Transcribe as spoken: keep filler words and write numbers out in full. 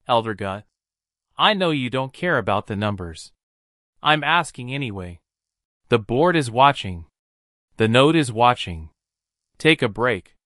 Elder Gut. I know you don't care about the numbers. I'm asking anyway. The board is watching. The note is watching. Take a break.